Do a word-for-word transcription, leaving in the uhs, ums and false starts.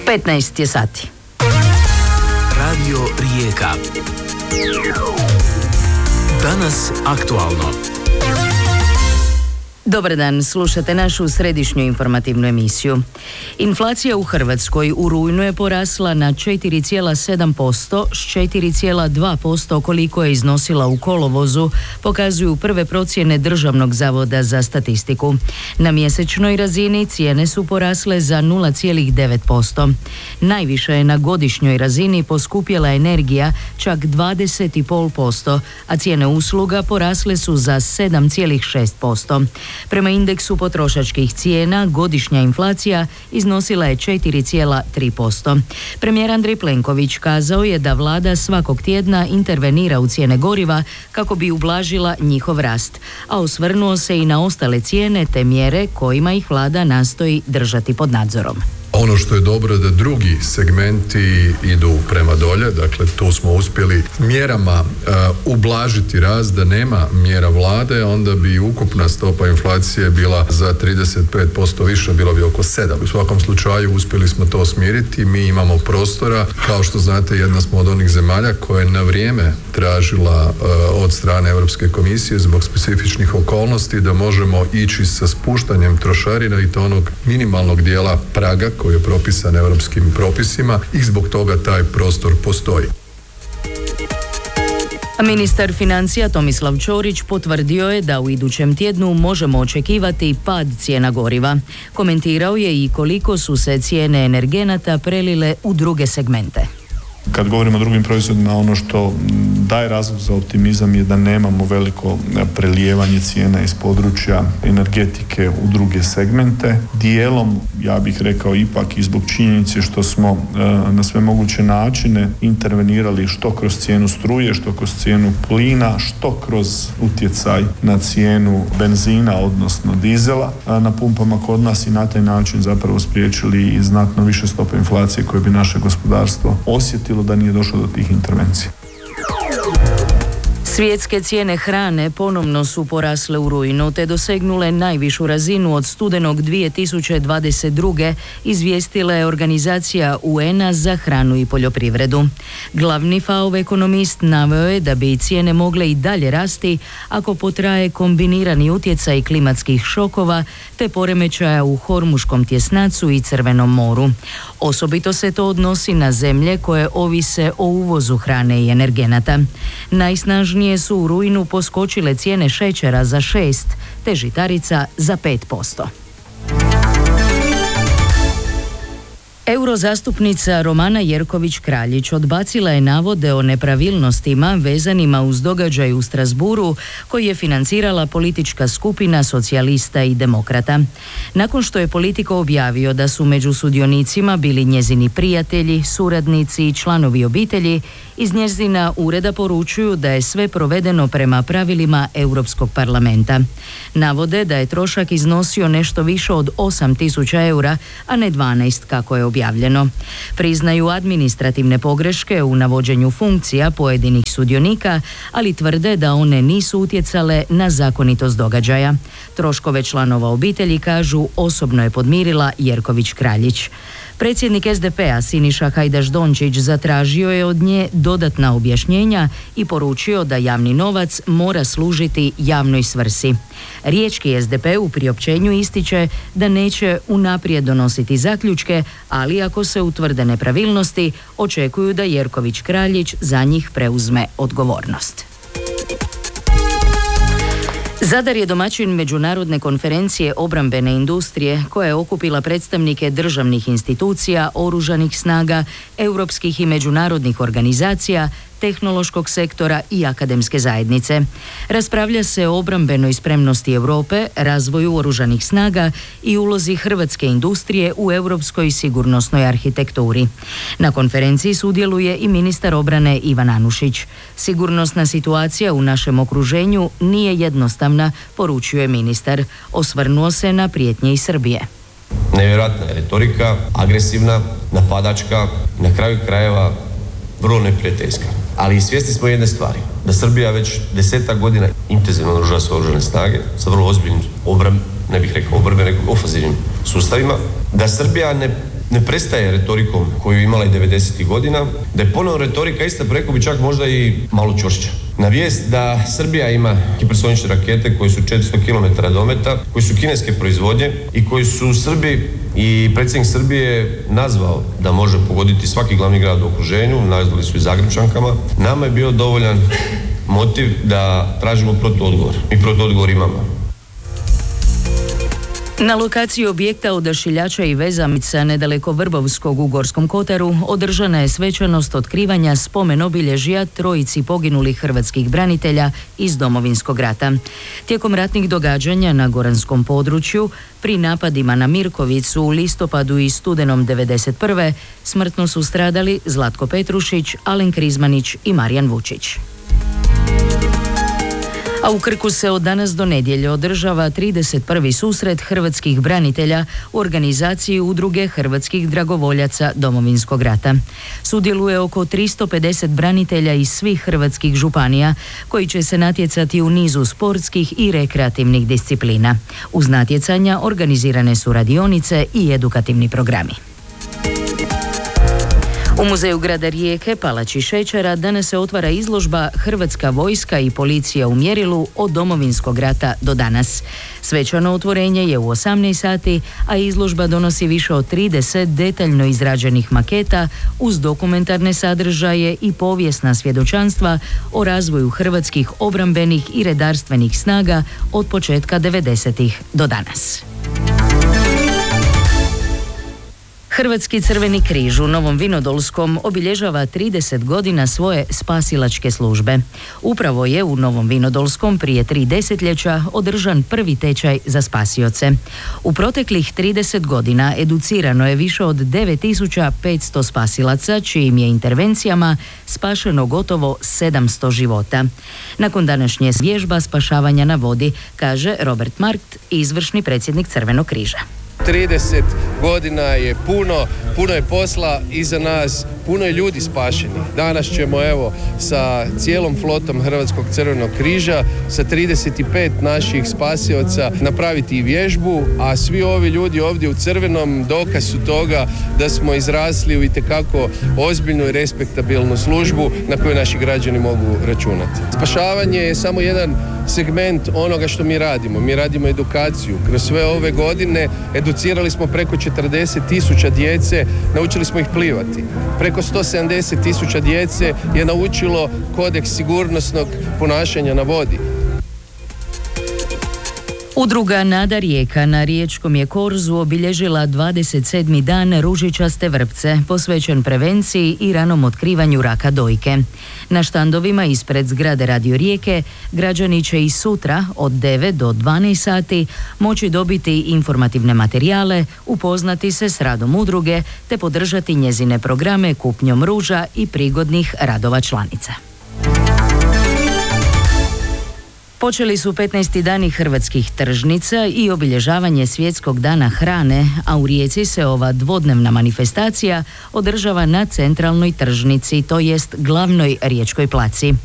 petnaest je sati. Radio Rijeka. Danas aktualno. Dobar dan, slušate našu središnju informativnu emisiju. Inflacija u Hrvatskoj u rujnu je porasla na četiri zarez sedam posto s četiri zarez dva posto koliko je iznosila u kolovozu, pokazuju prve procjene Državnog zavoda za statistiku. Na mjesečnoj razini cijene su porasle za nula zarez devet posto. Najviše je na godišnjoj razini poskupjela energija, čak dvadeset zarez pet posto, a cijene usluga porasle su za sedam zarez šest posto. Prema indeksu potrošačkih cijena, godišnja inflacija iznosila je četiri zarez tri posto. Premijer Andrej Plenković kazao je da vlada svakog tjedna intervenira u cijene goriva kako bi ublažila njihov rast, a osvrnuo se i na ostale cijene te mjere kojima ih vlada nastoji držati pod nadzorom. Ono što je dobro je da drugi segmenti idu prema dolje, dakle tu smo uspjeli mjerama uh, ublažiti rast. Da nema mjera vlade, onda bi ukupna stopa inflacije bila za trideset pet posto više, bilo bi oko sedam. U svakom slučaju uspjeli smo to smiriti, mi imamo prostora, kao što znate jedna smo od onih zemalja koja je na vrijeme tražila uh, od strane Europske komisije zbog specifičnih okolnosti da možemo ići sa spuštanjem trošarina i to onog minimalnog dijela praga koji je propisan europskim propisima i zbog toga taj prostor postoji. Ministar financija Tomislav Ćorić potvrdio je da u idućem tjednu možemo očekivati pad cijena goriva. Komentirao je i koliko su se cijene energenata prelile u druge segmente. Kad govorimo o drugim proizvodima, ono što daje razlog za optimizam je da nemamo veliko prelijevanje cijena iz područja energetike u druge segmente. Dijelom, ja bih rekao ipak i zbog činjenice što smo na sve moguće načine intervenirali što kroz cijenu struje, što kroz cijenu plina, što kroz utjecaj na cijenu benzina, odnosno dizela na pumpama kod nas i na taj način zapravo spriječili i znatno više stope inflacije koje bi naše gospodarstvo osjetilo da nije došlo do tih intervencija. Svjetske cijene hrane ponovno su porasle u rujnu te dosegnule najvišu razinu od studenog dvije tisuće dvadeset druge, izvijestila je organizacija U N A za hranu i poljoprivredu. Glavni F A O ekonomist naveo je da bi cijene mogle i dalje rasti ako potraje kombinirani utjecaj klimatskih šokova te poremećaja u Hormuškom tjesnacu i Crvenom moru. Osobito se to odnosi na zemlje koje ovise o uvozu hrane i energenata. Najsnažnije su u rujnu poskočile cijene šećera za šest te žitarica za pet posto. Eurozastupnica Romana Jerković-Kraljić odbacila je navode o nepravilnostima vezanima uz događaj u Strasburu koji je financirala politička skupina socijalista i demokrata. Nakon što je Politico objavio da su među sudionicima bili njezini prijatelji, suradnici i članovi obitelji, iz njezina ureda poručuju da je sve provedeno prema pravilima Europskog parlamenta. Navode da je trošak iznosio nešto više od osam tisuća eura, a ne dvanaest kako je objavljeno. Priznaju administrativne pogreške u navođenju funkcija pojedinih sudionika, ali tvrde da one nisu utjecale na zakonitost događaja. Troškove članova obitelji, kažu, osobno je podmirila Jerković-Kraljić. Predsjednik S D P-a Siniša Hajdaš-Dončić zatražio je od nje dodatna objašnjenja i poručio da javni novac mora služiti javnoj svrsi. Riječki S D P u priopćenju ističe da neće unaprijed donositi zaključke, ali ako se utvrde nepravilnosti, očekuju da Jerković-Kraljić za njih preuzme odgovornost. Zadar je domaćin međunarodne konferencije obrambene industrije koja je okupila predstavnike državnih institucija, oružanih snaga, europskih i međunarodnih organizacija, tehnološkog sektora i akademske zajednice. Raspravlja se o obrambenoj spremnosti Europe, razvoju oružanih snaga i ulozi hrvatske industrije u europskoj sigurnosnoj arhitekturi. Na konferenciji sudjeluje i ministar obrane Ivan Anušić. Sigurnosna situacija u našem okruženju nije jednostavna, poručuje ministar. Osvrnuo se na prijetnje iz Srbije. Nevjerojatna je retorika, agresivna, napadačka, na kraju krajeva vrlo neprijateljska. Ali svjesni smo jedne stvari, da Srbija već desetak godina intenzivno naoružava svoje oružane snage sa vrlo ozbiljnim obram, ne bih rekao obrbe, nego ofenzivnim sustavima, da Srbija ne ne prestaje retorikom koju je imala i devedesetih godina, da je ponovno retorika ista, preko bi čak možda i malo čvršća. Na vijest da Srbija ima hipersonične rakete koje su četiristo kilometara dometa, koji su kineske proizvodnje i koji su Srbi i predsjednik Srbije nazvao da može pogoditi svaki glavni grad u okruženju, nazvali su i Zagrepčankama, nama je bio dovoljan motiv da tražimo protuodgovor. Mi protuodgovor imamo. Na lokaciji objekta Odašiljača i vezamica nedaleko Vrbovskog u Gorskom Kotaru održana je svečanost otkrivanja spomen obilježja trojici poginulih hrvatskih branitelja iz Domovinskog rata. Tijekom ratnih događanja na goranskom području, pri napadima na Mirkovicu u listopadu i studenom devedeset prve smrtno su stradali Zlatko Petrušić, Alen Krizmanić i Marijan Vučić. A u Krku se od danas do nedjelje održava trideset prvi susret hrvatskih branitelja u organizaciji Udruge hrvatskih dragovoljaca Domovinskog rata. Sudjeluje oko tristo pedeset branitelja iz svih hrvatskih županija koji će se natjecati u nizu sportskih i rekreativnih disciplina. Uz natjecanja organizirane su radionice i edukativni programi. U Muzeju grada Rijeke, Palači šećera, danas se otvara izložba Hrvatska vojska i policija u mjerilu od Domovinskog rata do danas. Svečano otvorenje je u osamnaest sati, a izložba donosi više od trideset detaljno izrađenih maketa uz dokumentarne sadržaje i povijesna svjedočanstva o razvoju hrvatskih obrambenih i redarstvenih snaga od početka devedesetih do danas. Hrvatski Crveni križ u Novom Vinodolskom obilježava trideset godina svoje spasilačke službe. Upravo je u Novom Vinodolskom prije tri desetljeća održan prvi tečaj za spasioce. U proteklih trideset godina educirano je više od devet tisuća petsto spasilaca, čijim je intervencijama spašeno gotovo sedamsto života. Nakon današnje vježba spašavanja na vodi, kaže Robert Markt, izvršni predsjednik Crvenog križa. trideset godina je puno, puno je posla iza nas, puno je ljudi spašeni. Danas ćemo evo sa cijelom flotom Hrvatskog Crvenog križa, sa trideset pet naših spasioca napraviti vježbu, a svi ovi ljudi ovdje u crvenom dokaz su toga da smo izrasli u itekako ozbiljnu i respektabilnu službu na koju naši građani mogu računati. Spašavanje je samo jedan segment onoga što mi radimo. Mi radimo edukaciju. Kroz sve ove godine educirali smo preko četrdeset tisuća djece, naučili smo ih plivati. Preko sto sedamdeset tisuća djece je naučilo kodeks sigurnosnog ponašanja na vodi. Udruga Nada Rijeka na riječkom je korzu obilježila dvadeset sedmi dan ružičaste vrpce, posvećen prevenciji i ranom otkrivanju raka dojke. Na štandovima ispred zgrade Radio Rijeke građani će i sutra od devet do dvanaest sati moći dobiti informativne materijale, upoznati se s radom udruge te podržati njezine programe kupnjom ruža i prigodnih radova članica. Počeli su petnaesti dani hrvatskih tržnica i obilježavanje Svjetskog dana hrane, a u Rijeci se ova dvodnevna manifestacija održava na centralnoj tržnici, to jest glavnoj riječkoj placi.